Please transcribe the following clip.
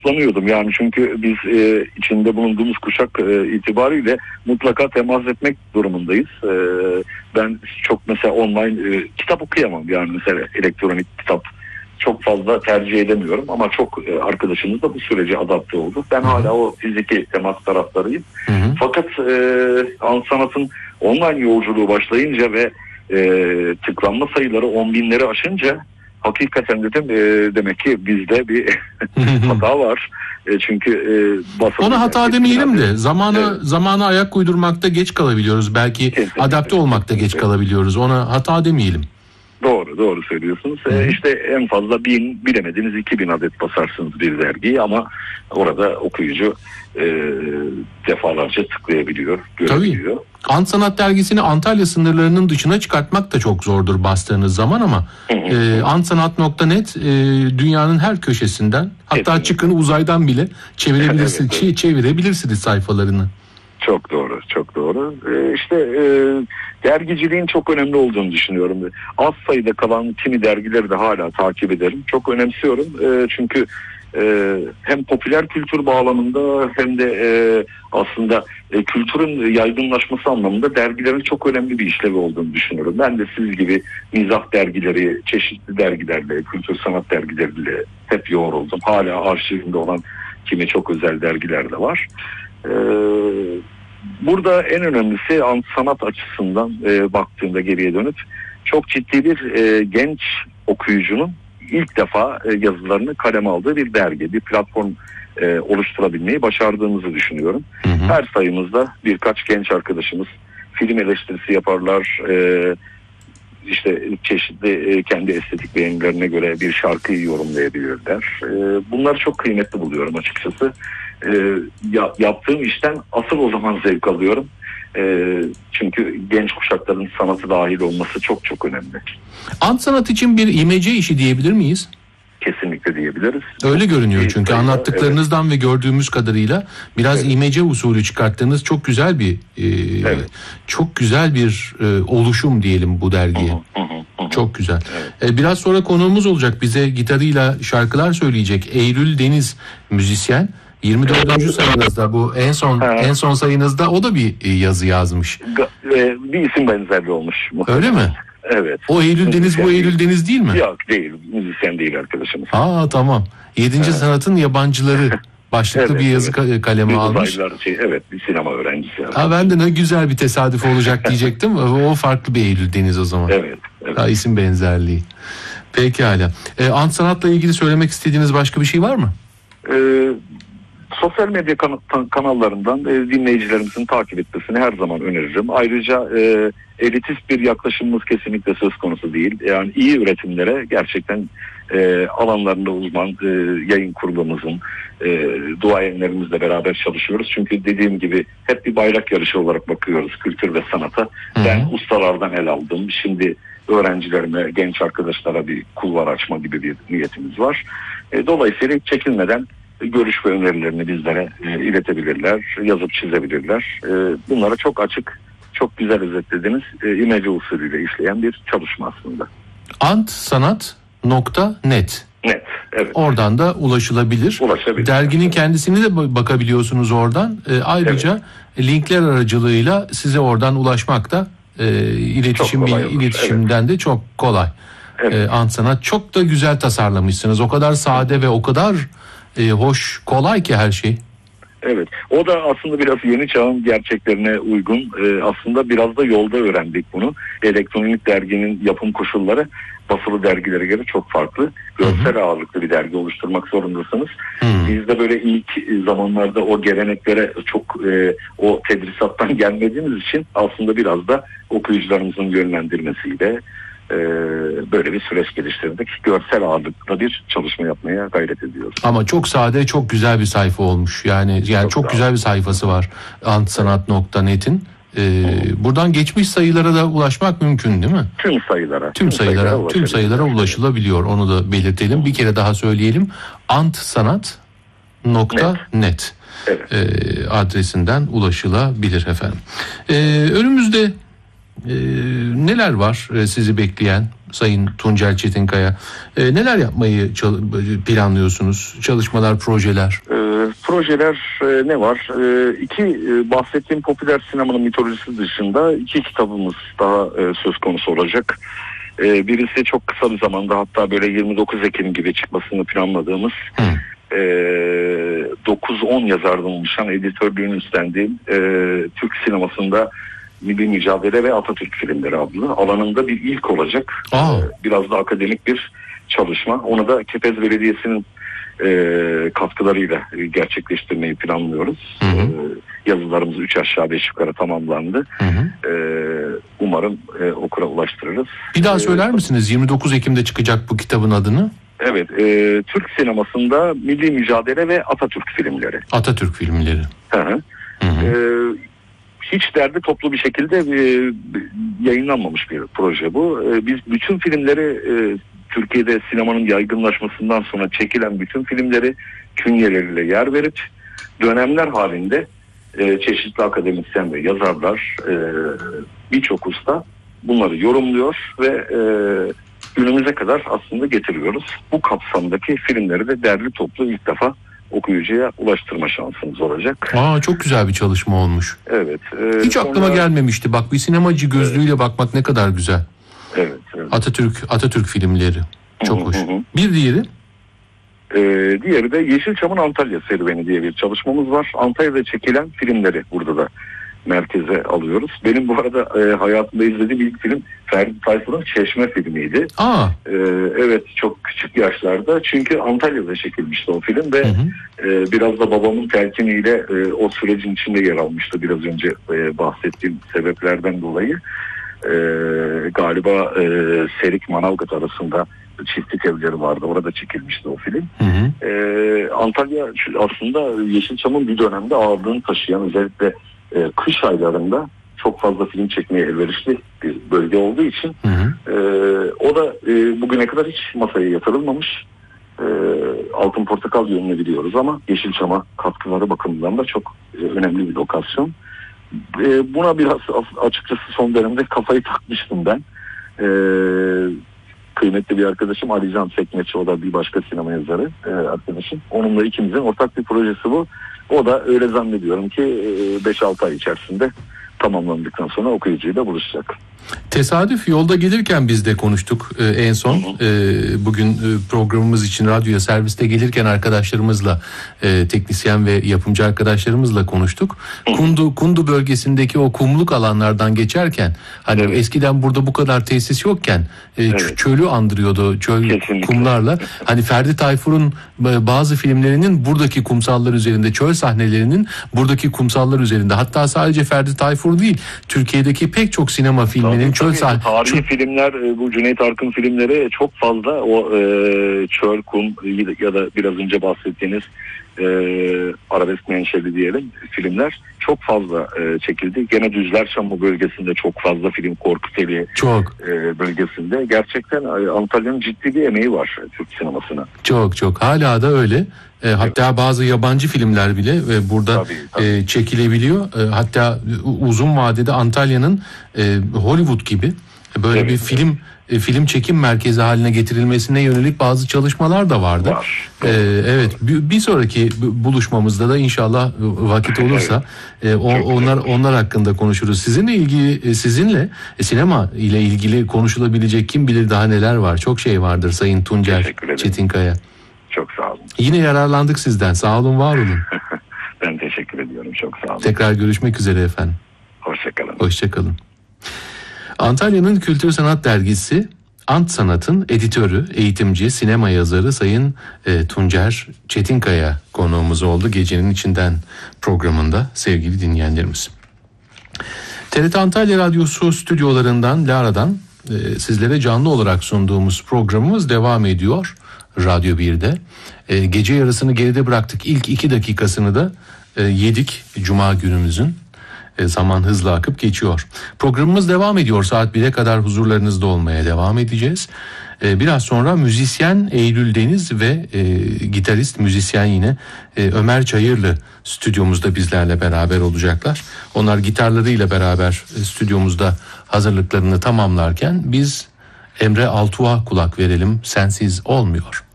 kullanıyordum yani, çünkü biz içinde bulunduğumuz kuşak itibariyle mutlaka temas etmek durumundayız. Ben çok mesela online kitap okuyamam yani, mesela elektronik kitap çok fazla tercih edemiyorum ama çok arkadaşımız da bu sürece adapte oldu. Ben hala o fiziki temas taraftarıyım. Fakat sanatın online yolculuğu başlayınca ve tıklanma sayıları 10.000'leri aşınca hakikaten dedim demek ki bizde bir hata var. Çünkü ona hata demeyelim de zamana ayak uydurmakta geç kalabiliyoruz. Belki kesinlikle, adapte olmakta geç kalabiliyoruz. Ona hata demeyelim. Doğru söylüyorsunuz. İşte en fazla 1000, bilemediniz 2000 adet basarsınız bir dergiyi ama orada okuyucu defalarca tıklayabiliyor, görebiliyor. Tabii. Ant Sanat dergisini Antalya sınırlarının dışına çıkartmak da çok zordur bastığınız zaman ama antsanat.net dünyanın her köşesinden, hatta kesinlikle, çıkın uzaydan bile çevirebilirsiniz, evet. Çevirebilirsiniz sayfalarını. Çok doğru. İşte dergiciliğin çok önemli olduğunu düşünüyorum. Az sayıda kalan kimi dergileri de hala takip ederim. Çok önemsiyorum. Çünkü hem popüler kültür bağlamında hem de aslında kültürün yaygınlaşması anlamında dergilerin çok önemli bir işlevi olduğunu düşünüyorum. Ben de siz gibi mizah dergileri, çeşitli dergilerle, kültür sanat dergileriyle hep yoğruldum. Hala arşivimde olan kimi çok özel dergiler de var. Burada en önemlisi sanat açısından baktığında geriye dönüp çok ciddi bir genç okuyucunun ilk defa yazılarını kaleme aldığı bir dergi, bir platform oluşturabilmeyi başardığımızı düşünüyorum. Her sayımızda birkaç genç arkadaşımız film eleştirisi yaparlar, işte çeşitli kendi estetik beğenilerine göre bir şarkıyı yorumlayabilirler. Bunları çok kıymetli buluyorum açıkçası. Yaptığım işten asıl o zaman zevk alıyorum. Çünkü genç kuşakların sanatı dahil olması çok çok önemli. Ant sanat için bir imece işi diyebilir miyiz? Kesinlikle diyebiliriz. Öyle görünüyor çünkü anlattıklarınızdan ve gördüğümüz kadarıyla biraz imece usulü çıkarttığınız çok güzel bir çok güzel bir oluşum diyelim bu dergiye. Çok güzel. Biraz sonra konuğumuz olacak, bize gitarıyla şarkılar söyleyecek. Eylül Deniz müzisyen. 24. sayınızda, bu en son sayınızda o da bir yazı yazmış. Bir isim benzerliği olmuş. Öyle mi? Evet. O Eylül Deniz bu Eylül Deniz değil mi? Yok, değil. Müzisyen değil arkadaşımız. Tamam. 7. Sanatın Yabancıları başlıklı bir yazı kaleme almış. Bir sinema öğrencisi. Ben de ne güzel bir tesadüf olacak diyecektim. O farklı bir Eylül Deniz o zaman. Evet. İsim benzerliği. Pekala. Ant sanatla ilgili söylemek istediğiniz başka bir şey var mı? Sosyal medya kanallarından dinleyicilerimizin takip etmesini her zaman öneririm. Ayrıca elitist bir yaklaşımımız kesinlikle söz konusu değil. Yani iyi üretimlere gerçekten alanlarında uzman yayın kurulumuzun duayenlerimizle beraber çalışıyoruz. Çünkü dediğim gibi hep bir bayrak yarışı olarak bakıyoruz kültür ve sanata. Ben ustalardan el aldım. Şimdi öğrencilerime, genç arkadaşlara bir kulvar açma gibi bir niyetimiz var. Dolayısıyla çekinmeden görüş ve önerilerini bizlere iletebilirler, yazıp çizebilirler. Bunlara çok açık, çok güzel özetlediğiniz imece usulüyle işleyen bir çalışma aslında. Antsanat.net. Evet. Oradan da ulaşılabilir. Derginin kendisini de bakabiliyorsunuz oradan. Ayrıca linkler aracılığıyla size oradan ulaşmak da iletişimden de çok kolay. Ant Sanat çok da güzel tasarlamışsınız. O kadar sade ve o kadar hoş, kolay ki her şey. Evet. O da aslında biraz yeni çağın gerçeklerine uygun. Aslında biraz da yolda öğrendik bunu. Elektronik derginin yapım koşulları basılı dergilere göre çok farklı. Görsel ağırlıklı bir dergi oluşturmak zorundasınız. Biz de böyle ilk zamanlarda o geleneklere çok o tedrisattan gelmediğimiz için aslında biraz da okuyucularımızın yönlendirmesiyle böyle bir süreç geliştirdik. Görsel ağırlıklı bir çalışma yapmaya gayret ediyoruz. Ama çok sade, çok güzel bir sayfa olmuş. Yani çok güzel bir sayfası var antsanat.net'in. Buradan geçmiş sayılara da ulaşmak mümkün değil mi? Tüm sayılara ulaşılabiliyor. Onu da belirtelim. Bir kere daha söyleyelim. antsanat.net adresinden ulaşılabilir efendim. Önümüzde neler var sizi bekleyen Sayın Tuncer Çetinkaya? Neler yapmayı planlıyorsunuz? Çalışmalar, projeler? Projeler ne var? İki bahsettiğim popüler sinemanın mitolojisi dışında 2 kitabımız daha söz konusu olacak. Birisi çok kısa bir zamanda, hatta böyle 29 Ekim gibi çıkmasını planladığımız 9-10 yazardan oluşan editörlüğünü üstlendiğim Türk sinemasında milli mücadele ve Atatürk filmleri adlı alanında bir ilk olacak. Biraz da akademik bir çalışma. Onu da Kepez Belediyesi'nin katkılarıyla gerçekleştirmeyi planlıyoruz. Yazılarımız 3 aşağı 5 yukarı tamamlandı. Umarım okura ulaştırırız. Bir daha söyler misiniz 29 Ekim'de çıkacak bu kitabın adını? Evet, Türk sinemasında milli mücadele ve Atatürk filmleri. Atatürk filmleri. Hiç derli toplu bir şekilde yayınlanmamış bir proje bu. Biz bütün filmleri, Türkiye'de sinemanın yaygınlaşmasından sonra çekilen bütün filmleri künyeleriyle yer verip dönemler halinde çeşitli akademisyen ve yazarlar, birçok usta bunları yorumluyor ve günümüze kadar aslında getiriyoruz. Bu kapsamdaki filmleri de derli toplu ilk defa okuyucuya ulaştırma şansımız olacak. Çok güzel bir çalışma olmuş. Evet. Hiç aklıma gelmemişti. Bak, bir sinemacı gözlüğüyle bakmak ne kadar güzel. Evet. Atatürk filmleri. Çok hoş. Bir diğeri? Diğeri de Yeşilçam'ın Antalya Serüveni diye bir çalışmamız var. Antalya'da çekilen filmleri burada da merkeze alıyoruz. Benim bu arada hayatımda izlediğim ilk film Ferdi Tayfur'un Çeşme filmiydi. Evet, çok küçük yaşlarda, çünkü Antalya'da çekilmişti o film ve biraz da babamın telkiniyle o sürecin içinde yer almıştı biraz önce bahsettiğim sebeplerden dolayı. Galiba Serik Manavgat arasında çiftlik evleri vardı. Orada çekilmişti o film. Antalya aslında Yeşilçam'ın bir dönemde ağırlığını taşıyan, özellikle kış aylarında çok fazla film çekmeye elverişli bir bölge olduğu için o da bugüne kadar hiç masaya yatırılmamış. Altın Portakal yönünü biliyoruz ama Yeşilçam'a katkıları bakımından da çok önemli bir lokasyon. Buna biraz açıkçası son dönemde kafayı takmıştım ben. Kıymetli bir arkadaşım Ali Can Sekmeçi, o da bir başka sinema yazarı arkadaşım. Onunla ikimizin ortak bir projesi bu. O da öyle zannediyorum ki 5-6 ay içerisinde tamamlandıktan sonra okuyucuyla buluşacak. Tesadüf, yolda gelirken biz de konuştuk en son. Bugün programımız için radyoya serviste gelirken arkadaşlarımızla, teknisyen ve yapımcı arkadaşlarımızla konuştuk. Kundu bölgesindeki o kumluk alanlardan geçerken, hani eskiden burada bu kadar tesis yokken çölü andırıyordu, kumlarla. Hani Ferdi Tayfur'un bazı filmlerinin buradaki kumsallar üzerinde, çöl sahnelerinin buradaki kumsallar üzerinde, hatta sadece Ferdi Tayfur değil, Türkiye'deki pek çok sinema filminin çöl sahneleri. Tarihi filmler, bu Cüneyt Arkın filmleri çok fazla o çöl, kum ya da biraz önce bahsettiğiniz arabesk menşeli diyelim filmler çok fazla çekildi. Gene Düzlerçam bölgesinde çok fazla film, Korkuteli bölgesinde. Gerçekten Antalya'nın ciddi bir emeği var Türk sinemasına. Çok. Hala da öyle. Hatta bazı yabancı filmler bile burada çekilebiliyor. Hatta uzun vadede Antalya'nın Hollywood gibi böyle bir film çekim merkezi haline getirilmesine yönelik bazı çalışmalar da vardı. Evet, bir sonraki buluşmamızda da inşallah vakit olursa onlar hakkında konuşuruz. Sizinle sinema ile ilgili konuşulabilecek kim bilir daha neler var. Çok şey vardır Sayın Tuncer Çetinkaya. Çok sağ olun. Yine yararlandık sizden. Sağ olun, var olun. Ben teşekkür ediyorum. Çok sağ olun. Tekrar görüşmek üzere efendim. Hoşçakalın. Antalya'nın Kültür Sanat Dergisi Ant Sanat'ın editörü, eğitimci, sinema yazarı Sayın Tuncer Çetinkaya konuğumuz oldu Gecenin İçinden programında sevgili dinleyenlerimiz. TRT Antalya Radyosu stüdyolarından, Lara'dan sizlere canlı olarak sunduğumuz programımız devam ediyor. Radyo 1'de. Gece yarısını geride bıraktık. İlk 2 dakikasını da yedik Cuma günümüzün. Zaman hızla akıp geçiyor. Programımız devam ediyor. Saat 1'e kadar huzurlarınızda olmaya devam edeceğiz. Biraz sonra müzisyen Eylül Deniz ve gitarist müzisyen yine Ömer Çayırlı stüdyomuzda bizlerle beraber olacaklar. Onlar gitarlarıyla beraber stüdyomuzda hazırlıklarını tamamlarken biz Emre Altuğ'a kulak verelim. Sensiz olmuyor.